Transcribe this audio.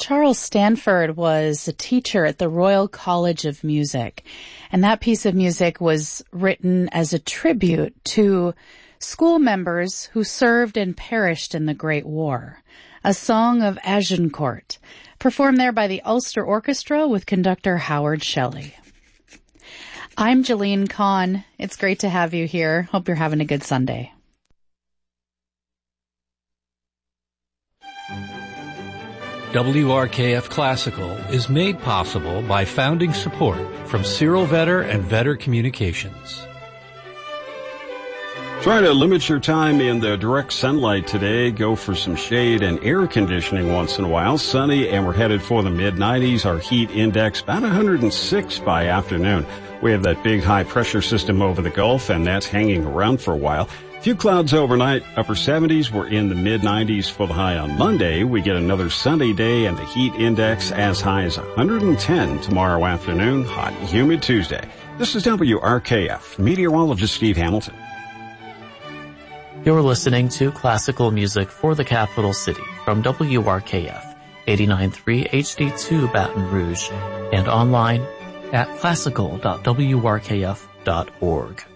Charles Stanford was a teacher at the Royal College of Music, and that piece of music was written as a tribute to school members who served and perished in the Great War. A song of Agincourt, performed there by the Ulster Orchestra with conductor Howard Shelley. I'm Jeline Kahn. It's great to have you here. Hope you're having a good Sunday. WRKF Classical is made possible by founding support from Cyril Vetter and Vetter Communications. Try to limit your time in the direct sunlight today. Go for some shade and air conditioning once in a while. Sunny, and we're headed for the mid-90s. Our heat index about 106 by afternoon. We have that big high-pressure system over the Gulf, and that's hanging around for a while. Few clouds overnight, upper 70s. We're in the mid-90s for the high on Monday. We get another sunny day and the heat index as high as 110 tomorrow afternoon. Hot and humid Tuesday. This is WRKF. Meteorologist Steve Hamilton. You're listening to classical music for the capital city from WRKF 89.3 HD2 Baton Rouge and online at classical.wrkf.org.